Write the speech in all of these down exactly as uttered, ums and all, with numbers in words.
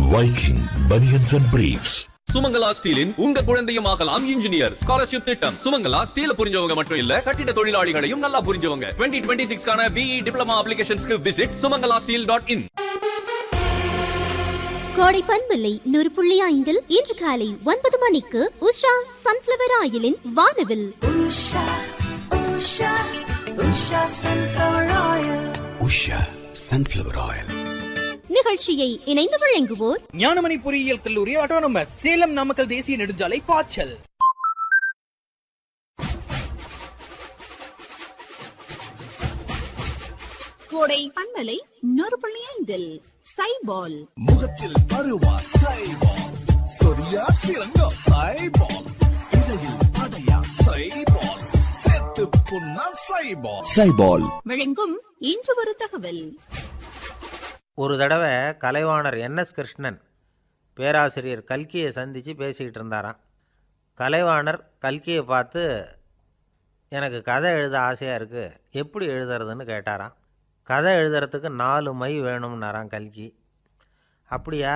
Viking Bunions and Briefs. Sumangala ஸ்டீலின் உங்க குழந்தையும் ஆகலாம் இன்ஜினியர் ஸ்காலர்ஷிப் திட்டம். சுமங்கலா ஸ்டீல புரிஞ்சவங்க மட்டும் இல்ல, கட்டிட தொழிலாளிகளையும் நல்லா புரிஞ்சவங்க. twenty twenty-six கான BE diploma அப்ளிகேஷன்ஸ்க்கு visit Sumangala steel dot in. கோடை பண்பில்லை நூறு புள்ளி ஐந்தில் இன்று காலை ஒன்பது மணிக்கு உஷா சன்ஃபிளவர் ஆயிலின் வானவில். Usha Usha Usha sunflower oil. Usha sunflower oil நிகழ்ச்சியை இணைந்து வழங்குவோர் ஞானமணி பொறியியல் கல்லூரி ஆட்டோனமஸ், சேலம் நாமக்கல் தேசிய நெடுஞ்சாலை பாய்ச்சல். கோடை பண்பலை நூறு புள்ளி ஐந்தில் சைபால் முகத்தில் பருவா சைபால், சொரியா சிறங்கா சைபால், இடையில் அடையா சைபால், சேர்த்து புண்ணா சைபால். சைபால் வழங்கும் இன்று ஒரு தகவல். ஒரு தடவை கலைவாணர் என் எஸ் கிருஷ்ணன் பேராசிரியர் கல்கியை சந்தித்து பேசிக்கிட்டு இருந்தாராம். கலைவாணர் கல்கியை பார்த்து, எனக்கு கதை எழுத ஆசையாக இருக்குது, எப்படி எழுதுறதுன்னு கேட்டாராம். கதை எழுதுறதுக்கு நாலு மை வேணும்னாராம் கல்கி. அப்படியா,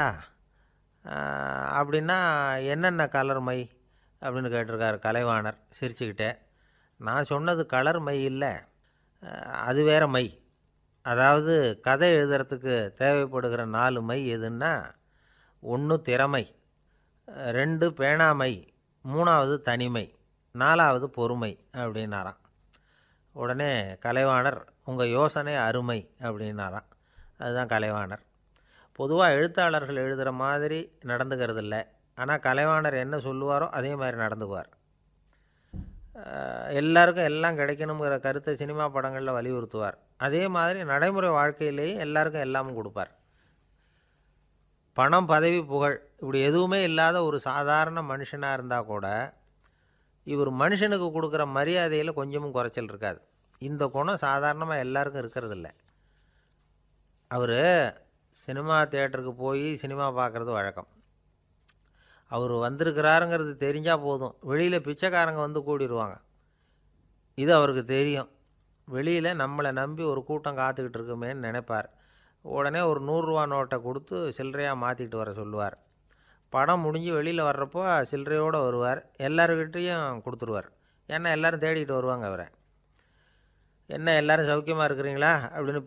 அப்படின்னா என்னென்ன கலர் மை அப்படின்னு கேட்டிருக்காரு கலைவாணர் சிரிச்சுக்கிட்டே. நான் சொன்னது கலர் மை இல்லை, அது வேறு மை. அதாவது கதை எழுதுறதுக்கு தேவைப்படுகிற நாலு மை எதுன்னா, ஒன்று திறமை, ரெண்டு பேணாமை, மூணாவது தனிமை, நாலாவது பொறுமை அப்படின்னாராம். உடனே கலைவாணர், உங்கள் யோசனை அருமை அப்படின்னாராம். அதுதான் கலைவாணர். பொதுவாக எழுத்தாளர்கள் எழுதுகிற மாதிரி நடந்துக்கிறது இல்லை, ஆனால் கலைவாணர் என்ன சொல்லுவாரோ அதே மாதிரி நடந்துக்குவார். எல்லாருக்கும் எல்லாம் கிடைக்கணுங்கிற கருத்தை சினிமா படங்களில் வலியுறுத்துவார். அதே மாதிரி நடைமுறை வாழ்க்கையிலேயே எல்லாருக்கும் எல்லாமும் கொடுப்பார். பணம், பதவி, புகழ் இப்படி எதுவுமே இல்லாத ஒரு சாதாரண மனுஷனாக இருந்தால் கூட இவர் மனுஷனுக்கு கொடுக்குற மரியாதையில் கொஞ்சமும் குறைச்சல் இருக்காது. இந்த குணம் சாதாரணமாக எல்லாருக்கும் இருக்கிறதில்ல. அவர் சினிமா தியேட்டருக்கு போய் சினிமா பார்க்குறது வழக்கம். அவர் வந்திருக்கிறாருங்கிறது தெரிஞ்சால் போதும், வெளியில் பிச்சைக்காரங்க வந்து கூடிடுவாங்க. இது அவருக்கு தெரியும். வெளியில் நம்மளை நம்பி ஒரு கூட்டம் காத்துக்கிட்டு இருக்குமேன்னு நினைப்பார். உடனே ஒரு நூறுரூவா நோட்டை கொடுத்து சில்லறையாக மாற்றிக்கிட்டு வர சொல்லுவார். படம் முடிஞ்சு வெளியில் வர்றப்போ சில்லறையோடு வருவார், எல்லாருக்கிட்டையும் கொடுத்துருவார். ஏன்னா எல்லோரும் தேடிட்டு வருவாங்க அவரை. என்ன எல்லோரும் சௌக்கியமாக இருக்கிறீங்களா அப்படின்னு